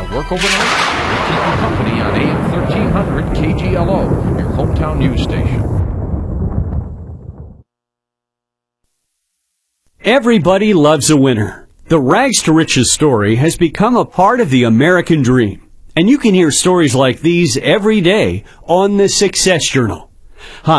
to work overnight? We'll keep you company on AM 1300 KGLO, your hometown news station. Everybody loves a winner. The Rags to Riches story has become a part of the American dream. And you can hear stories like these every day on the Success Journal. Hi.